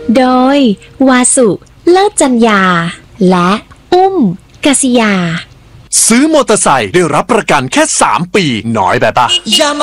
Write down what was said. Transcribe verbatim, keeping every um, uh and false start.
โดยวาสุเลิศจัญญาและอุ้มกษิยาซื้อมอเตอร์ไซค์ได้รับประกันแค่สามปีน้อยแบบปะ